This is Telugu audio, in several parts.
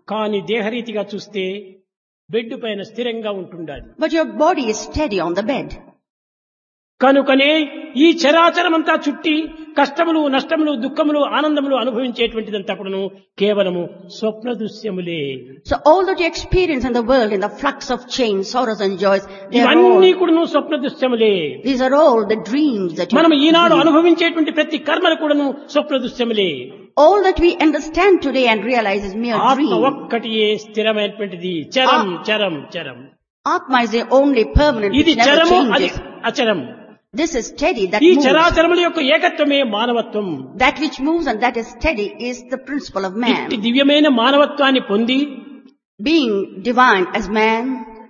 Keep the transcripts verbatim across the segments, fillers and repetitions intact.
కానీ దేహరీతిగా చూస్తే బెడ్ పైన స్థిరంగా ఉంటుండాలి. But your body is steady on the bed. కనుకనే ఈ చరాచరమంతా చుట్టి కష్టములు నష్టములు దుఃఖములు ఆనందములు అనుభవించేటువంటిదంతా కూడాను కేవలము స్వప్న దృశ్యములే. So all that you experience in the world, in the flux of change, sorrows and joys, they are ఇవన్నీ all, కూడాను స్వప్న దృశ్యములే. these are all the dreams that you మనం ఈనాడు dream. అనుభవించేటువంటి ప్రతి కర్మలు కూడాను స్వప్న దృశ్యములే. All that we understand today and realize is mere ఆత్మ dream. ఒక్కటియే స్థిరమైనటువంటిది. చరం చరం చరం. Atma is the only permanent ఇది which never చరము అది changes. అచరం. This is steady, that ఈ moves. చరాచరముల యొక్క ఏకత్వమే మానవత్వం. That which moves and that is steady is the principle of man. ఇట్టి దివ్యమైన మానవత్వాన్ని పొంది Being divine as man,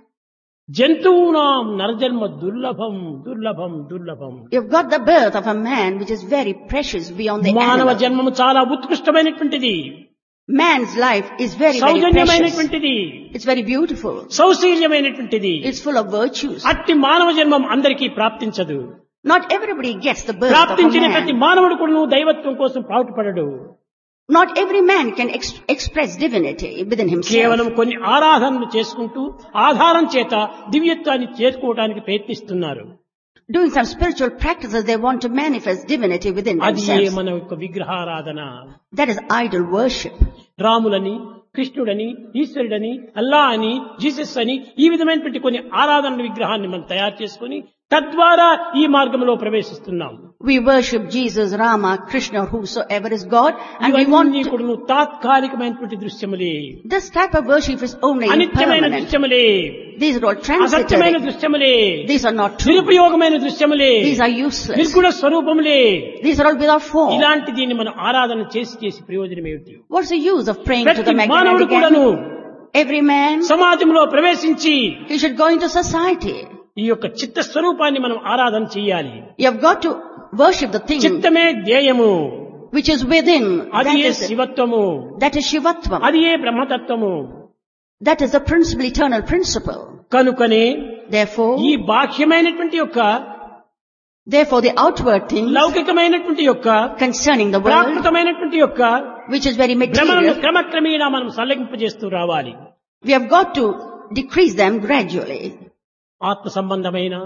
జంతువునాం నరజన్మ దుర్లభం దుర్లభం దుర్లభం. you've got the birth of a man which is very precious beyond the మానవ animal. జన్మము చాలా ఉత్కృష్టమైనటువంటిది, Man's life is very, very precious. సౌజన్యమైనటువంటిది, It's very beautiful. సౌశీల్యమైనటువంటిది. It's full of virtues. అట్టి మానవ జన్మం అందరికీ ప్రాప్తించదు. Not everybody gets the birth of a ప్రాప్తించిన ప్రతి man. మానవుడు కూడా దైవత్వం కోసం పాటుపడడు. Not every man can ex- express divinity within కేవలం himself. కొన్ని ఆరాధనలు చేసుకుంటూ ఆధారం చేత దివ్యత్వాన్ని చేరుకోవడానికి ప్రయత్నిస్తున్నారు. Doing some spiritual practices, they want to manifest divinity within అది ఏ themselves. మన యొక్క విగ్రహారాధన. That is idol worship. రాములని కృష్ణుడని ఈశ్వరుడని అల్లా అని జీసస్ అని ఈ విధమైనటువంటి కొన్ని ఆరాధన విగ్రహాన్ని మనం తయారు చేసుకుని తద్వారా ఈ మార్గంలో ప్రవేశిస్తున్నాం. We worship Jesus, Rama, Krishna, whosoever is God, and we want ఇవన్నీ to, కూడా తాత్కాలికమైనటువంటి దృశ్యములే, this type of worship is only అనిత్యమైన impermanent. దృశ్యములే, These are all అసత్యమైన transitory. దృశ్యములే, These are not true. నిరుపయోగమైన దృశ్యములే, These are useless. నిర్గుణ స్వరూపములే. These are all without form. ఇలాంటి దీన్ని మనం ఆరాధన చేసి చేసి ప్రయోజనం ఏమిటి? What's the use of praying to the ప్రతి మానవుడు magnetic కూడాను animal? Every man, సమాజంలో ప్రవేశించి he should go into society. ఈ యొక్క చిత్త స్వరూపాన్ని మనం ఆరాధన చేయాలి. You have got to worship the thing చిత్తమే ధ్యేయము, which is within. అది That A is, శివత్వము, that is Shivatvam. అది ఏ బ్రహ్మతత్వము. That is the principle, eternal principle. కనుకనే Therefore, ఈ బాహ్యమైనటువంటి యొక్క therefore the outward things లౌకికమైనటువంటి యొక్క concerning the world, ప్రాకృతమైనటువంటి యొక్క which is very భ్రమలను material, క్రమక్రమేణా మనం సల్లగింపజేస్తూ రావాలి. we have got to decrease them gradually. ఆత్మ సంబంధమైన,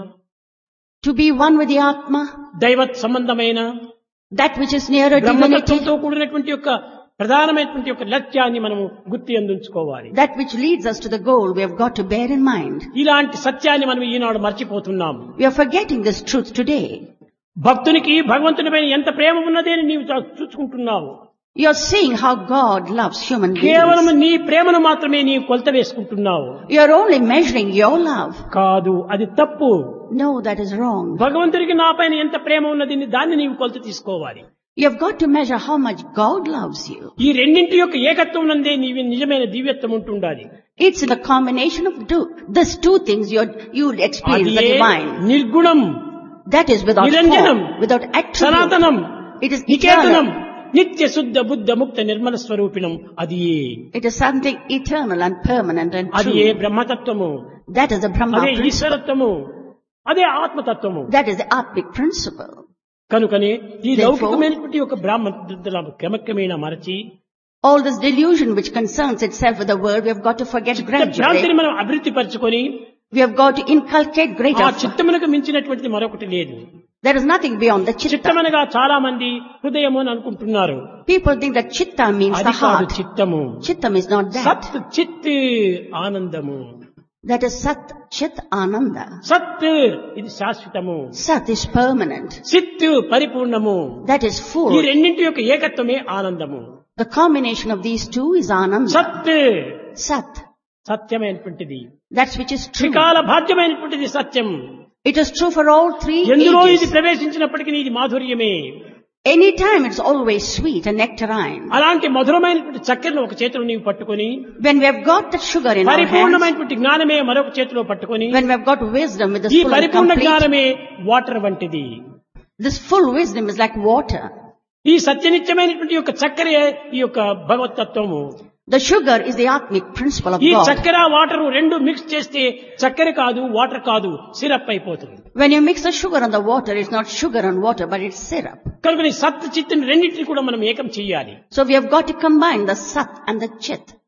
To be one with the Atma, దైవత్ సంబంధమైన, that which is nearer divinity, బ్రహ్మతత్వంతో కూడినటువంటి యొక్క ప్రధానమైనటువంటి యొక్క లక్ష్యాన్ని మనము గుర్తు అందుకోవాలి. that which leads us to the goal, we have got to bear in mind. ఇలాంటి సత్యాన్ని మనం ఈనాడు మర్చిపోతున్నాం. We are forgetting this truth today. భక్తునికి భగవంతునిపైన ఎంత ప్రేమ ఉన్నది అని నీవు చూ- చూసుకుంటున్నావు. You are seeing how God loves human కేవలం beings. నీ ప్రేమను మాత్రమే నీవు కొలత వేసుకుంటున్నావు. You are only measuring your love. కాదు, అది తప్పు. No, that is wrong. భగవంతుడికి నా పైన ఎంత ప్రేమ ఉన్నది దాన్ని నీవు కొలత తీసుకోవాలి. You have got to measure how much God loves you. ఈ రెండింటి యొక్క ఏకత్వం నందే నీవి నిజమైన దివ్యత్వం ఉంటుండాలి. It's in the combination of two, these two things you're, you'll experience the అది divine. నిర్గుణం, That is without నిరంజనం, form, without attribute. సనాతనం, It is నికేతనం, eternal. నిత్య శుద్ధ బుద్ధ ముక్త నిర్మల స్వరూపిణం. అది It is something eternal and permanent and అది ఏ true. బ్రహ్మతత్వము, That is the Brahma అదే principle. ఈశ్వరత్వము, అదే ఆత్మతత్వము. That is the Atmic principle. కనుకనే ఈ Therefore, లౌకికమైనటువంటి ఒక బ్రాహ్మణ క్రమక్రమేణా మరచి all this delusion which concerns itself with the world, we have got to forget భ్రాంతిని gradually. మనం అభివృద్ధి పరచుకొని We have got to inculcate ఆ greater. చిత్తమునకు మించినటువంటిది మరొకటి లేదు. There is nothing beyond the chitta. చిత్తమనగా చాలా మంది హృదయము అని అనుకుంటున్నారు. People think that chitta means అది the కాదు heart. చిత్తము. Chittam is not that. సత్ చిత్ ఆనందము. That is Sat, Chit, Ananda. సత్ ఇది శాశ్వతము, Sat is permanent. చిత్ పరిపూర్ణము. That is ఈ full. రెండింటి యొక్క ఏకత్వమే ఆనందము. The combination of these two is Ananda. సత్ Sat. సత్యమైనటువంటిది, That which is true. త్రికాల బాధ్యమైనటువంటిది సత్యం. It is true for all three ఎందులో ఇది ages. ప్రవేశించినప్పటికీ ఇది మాధుర్యమే. Anytime it's always sweet and nectarine. అలాంటి మధురమైనటువంటి చక్కెరను ఒక చేతిలో నీవు పట్టుకొని, When we have got the sugar in our hands, పరిపూర్ణమైనటువంటి జ్ఞానమే మరొక చేతిలో పట్టుకొని, when we have got wisdom with the ఈ full and పరిపూర్ణ complete, జ్ఞానమే వాటర్ వంటిది. this full wisdom is like water. ఈ సత్యనిత్యమైనటువంటి యొక్క చక్కెరే ఈ యొక్క భగవతత్వము. The sugar is the Atmic principle of ఈ God. చక్కెర వాటర్ రెండు మిక్స్ చేస్తే చక్కెర కాదు, వాటర్ కాదు, సిరప్ అయిపోతుంది. When you mix the sugar and the water, it's not sugar and water, but it's syrup. కనుక ఈ సత్ చిత్తుని రెండింటిని కూడా మనం ఏకం చెయ్యాలి. So we have got to combine the Sat and the Chit.